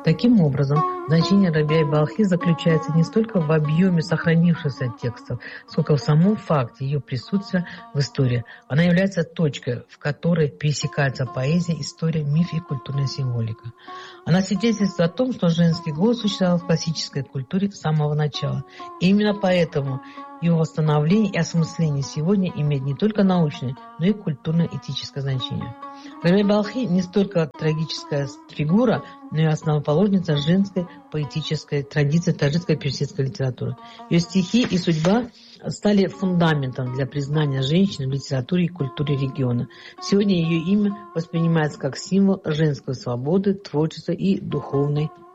Таким образом, значение Рабиа Балхи заключается не столько в объеме сохранившихся текстов, сколько в самом факте ее присутствия в истории. Она является точкой, в которой пересекаются поэзия, история, миф и культурная символика. Она свидетельствует о том, что женский голос существовал в классической культуре с самого начала. И именно поэтому его восстановление и осмысление сегодня имеет не только научное, но и культурно-этическое значение. Рабиа Балхи не столько трагическая фигура, но и основоположница женской поэтической традиции таджикской персидской литературы. Ее стихи и судьба стали фундаментом для признания женщин в литературе и культуре региона. Сегодня ее имя воспринимается как символ женской свободы, творчества и духовной